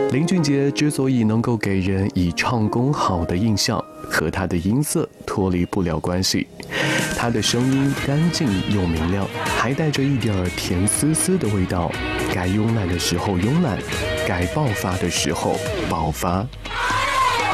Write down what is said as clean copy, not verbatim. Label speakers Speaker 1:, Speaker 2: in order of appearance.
Speaker 1: 林俊杰之所以能够给人以唱功好的印象，和他的音色脱离不了关系。他的声音干净又明亮，还带着一点甜丝丝的味道。该慵懒的时候慵懒，该爆发的时候爆发。